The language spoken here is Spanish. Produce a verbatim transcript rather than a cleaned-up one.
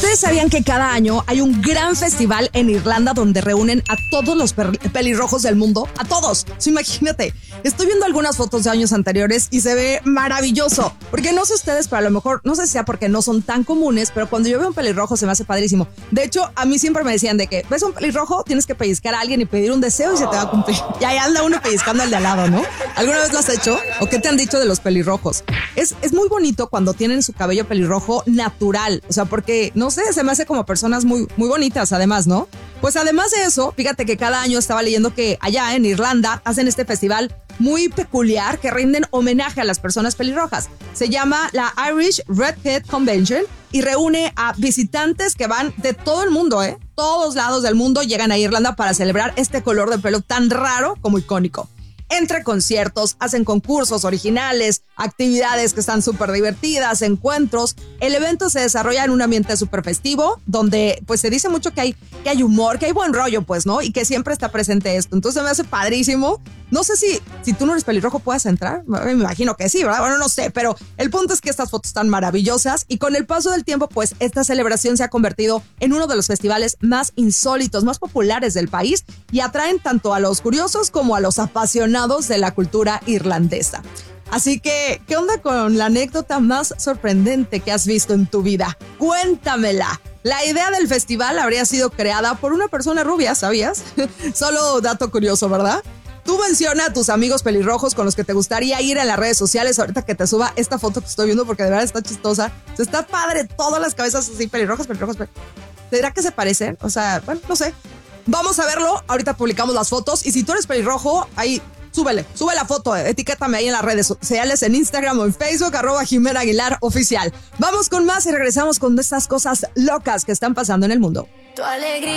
¿Ustedes sabían que cada año hay un gran festival en Irlanda donde reúnen a todos los pelirrojos del mundo? A todos. So, imagínate, estoy viendo algunas fotos de años anteriores y se ve maravilloso. Porque no sé ustedes, pero a lo mejor, no sé si sea porque no son tan comunes, pero cuando yo veo un pelirrojo se me hace padrísimo. De hecho, a mí siempre me decían de que ves un pelirrojo, tienes que pellizcar a alguien y pedir un deseo y se te va a cumplir. Y ahí anda uno pellizcando al de al lado, ¿no? ¿Alguna vez lo has hecho? ¿O qué te han dicho de los pelirrojos? Es, es muy bonito cuando tienen su cabello pelirrojo natural. O sea, porque, no sé, se me hace como personas muy, muy bonitas además, ¿no? Pues además de eso, fíjate que cada año estaba leyendo que allá en Irlanda hacen este festival muy peculiar que rinden homenaje a las personas pelirrojas. Se llama la Irish Redhead Convention y reúne a visitantes que van de todo el mundo, ¿eh? Todos lados del mundo llegan a Irlanda para celebrar este color de pelo tan raro como icónico. Entre conciertos, hacen concursos originales, actividades que están súper divertidas, encuentros. El evento se desarrolla en un ambiente súper festivo, donde pues se dice mucho que hay, que hay humor, que hay buen rollo, pues, ¿no? Y que siempre está presente esto. Entonces me hace padrísimo. No sé si, si tú no eres pelirrojo puedas entrar. Me imagino que sí, ¿verdad? Bueno, no sé, pero el punto es que estas fotos están maravillosas y con el paso del tiempo, pues, esta celebración se ha convertido en uno de los festivales más insólitos, más populares del país y atraen tanto a los curiosos como a los apasionados de la cultura irlandesa. Así que, ¿qué onda con la anécdota más sorprendente que has visto en tu vida? Cuéntamela. La idea del festival habría sido creada por una persona rubia, ¿sabías? Solo dato curioso, ¿verdad? Tú menciona a tus amigos pelirrojos con los que te gustaría ir en las redes sociales ahorita que te suba esta foto que estoy viendo porque de verdad está chistosa. O sea, está padre, todas las cabezas así, pelirrojos, pelirrojos. ¿Será que se parecen? O sea, bueno, no sé. Vamos a verlo. Ahorita publicamos las fotos y si tú eres pelirrojo, ahí súbele, sube la foto, etiquétame ahí en las redes sociales, en Instagram o en Facebook, arroba Jimena Aguilar Oficial. Vamos con más y regresamos con estas cosas locas que están pasando en el mundo. Tu alegría.